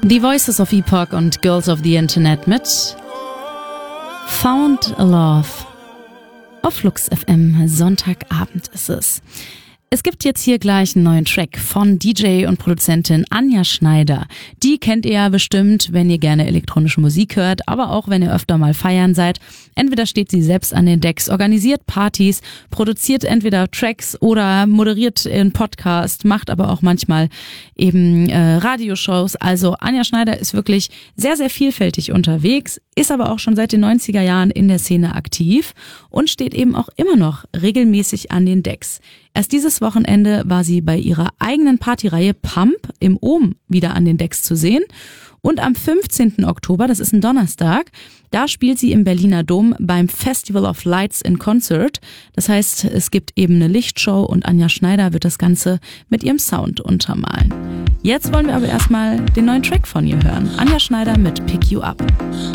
Die Voices of Epoch und Girls of the Internet mit Found a Love. Auf Flux FM, Sonntagabend ist es. Es gibt jetzt hier gleich einen neuen Track von DJ und Produzentin Anja Schneider. Die kennt ihr ja bestimmt, wenn ihr gerne elektronische Musik hört, aber auch wenn ihr öfter mal feiern seid. Entweder steht sie selbst an den Decks, organisiert Partys, produziert entweder Tracks oder moderiert einen Podcast, macht aber auch manchmal eben Radioshows. Also Anja Schneider ist wirklich sehr, sehr vielfältig unterwegs, ist aber auch schon seit den 90er Jahren in der Szene aktiv und steht eben auch immer noch regelmäßig an den Decks. Erst dieses Wochenende war sie bei ihrer eigenen Partyreihe Pump im Ohm wieder an den Decks zu sehen. Und am 15. Oktober, das ist ein Donnerstag, da spielt sie im Berliner Dom beim Festival of Lights in Concert. Das heißt, es gibt eben eine Lichtshow und Anja Schneider wird das Ganze mit ihrem Sound untermalen. Jetzt wollen wir aber erstmal den neuen Track von ihr hören. Anja Schneider mit Pick You Up.